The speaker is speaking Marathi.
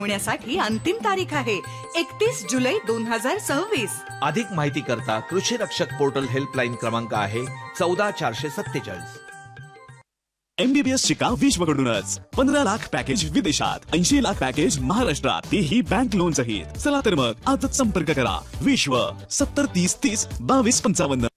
होण्यासाठी अंतिम तारीख आहे 31 जुलै 2026. अधिक माहिती करता कृषी रक्षक पोर्टल हेल्पलाईन क्रमांक आहे 14447. MBBS शिका विश्वकडूनच 15 लाख पॅकेज विदेशात, 80 लाख पॅकेज महाराष्ट्रात, तेही बँक लोन सहित. चला तर मग आजच संपर्क करा. विश्व 70 30 30 22 55.